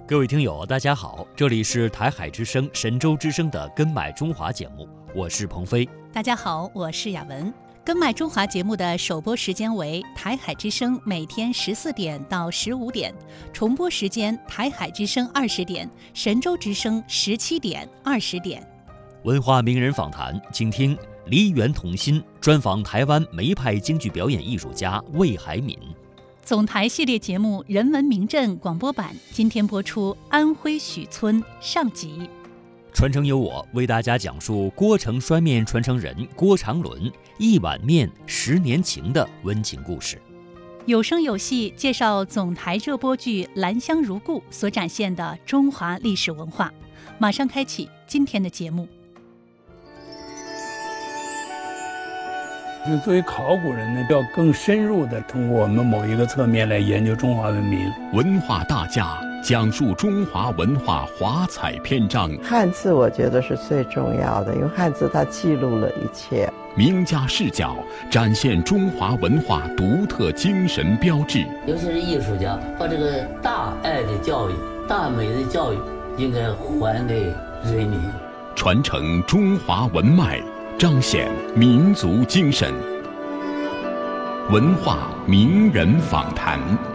各位听友，大家好，这里是台海之声、神州之声的《根脉中华》节目，我是鹏飞。 大家好，我是雅文。根脉中华节目的首播时间为台海之声每天14点到15点，重播时间台海之声20点，神州之声17点、20点。 文化名人访谈，请听梨园同心专访台湾梅派京剧表演艺术家魏海敏。 总台系列节目《人文名镇》广播版今天播出安徽许村上集。 传承由我为大家讲述郭城摔面传承人郭长伦一碗面10年情的温情故事。 有声有戏介绍总台热播剧《兰香如故》所展现的中华历史文化。马上开启今天的节目。 就作为考古人呢，要更深入的通过我们某一个侧面来研究中华文明。 文化大家讲述中华文化华彩篇章。 汉字我觉得是最重要的，因为汉字它记录了一切。 名家视角展现中华文化独特精神标志。 尤其是艺术家，把这个大爱的教育、大美的教育应该还给人民， 传承中华文脉，彰显民族精神。文化名人访谈。